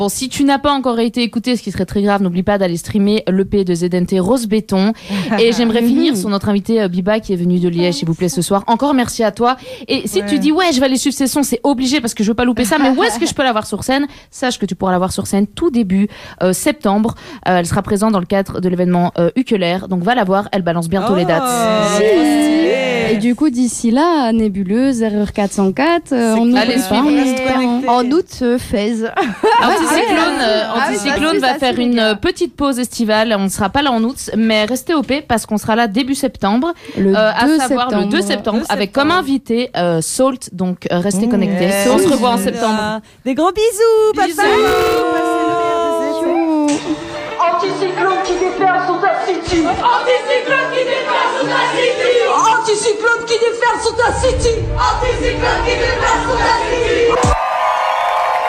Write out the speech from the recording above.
Bon, si tu n'as pas encore été écouté, ce qui serait très grave, n'oublie pas d'aller streamer l'EP de ZNT Rose Béton. Et j'aimerais finir sur notre invité Biba qui est venu de Liège, s'il vous plaît, ce soir. Encore merci à toi. Et si tu dis, ouais, je vais aller suivre ses sons, c'est obligé parce que je veux pas louper ça, mais où est-ce que je peux la voir sur scène? Sache que tu pourras la voir sur scène tout début septembre. Elle sera présente dans le cadre de l'événement Uculaire. Donc va la voir, elle balance bientôt les dates. Et du coup, d'ici là, Nébuleuse, Erreur 404, en août, Fez. Anticyclone va faire une petite pause estivale. On ne sera pas là en août, mais restez au P parce qu'on sera là début septembre. Le 2 septembre, avec comme invité Salt. Donc restez connectés. On se revoit en septembre. Des gros bisous. Bisous. Anticyclone qui déferle sur ta city. Anticyclone qui déferle sur ta city. Anticyclone qui déferle sur ta city. Anticyclone qui déferle sur ta city.